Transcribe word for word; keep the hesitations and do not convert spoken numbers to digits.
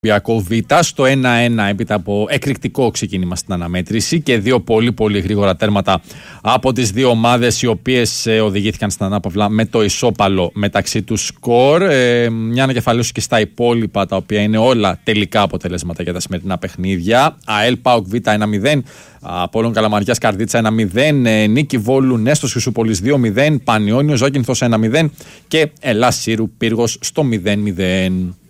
Ολυμπιακό Β στο ένα ένα έπειτα από εκρηκτικό ξεκίνημα στην αναμέτρηση και δύο πολύ πολύ γρήγορα τέρματα από τις δύο ομάδες οι οποίες ε, οδηγήθηκαν στην ανάπαυλα με το ισόπαλο μεταξύ τους σκορ. Ε, μια ανακεφαλαίωση και στα υπόλοιπα, τα οποία είναι όλα τελικά αποτελέσματα για τα σημερινά παιχνίδια. ΑΕΛ ΠΑΟΚ Β ένα μηδέν, Απόλλων Καλαμαριάς Καρδίτσα ένα μηδέν, ε, Νίκη Βόλου Νέστος Χρυσούπολης δύο μηδέν, Πανιόνιος Ζάκυνθος ένα μηδέν και Ελλάς Σύρου Πύργος στο μηδέν μηδέν.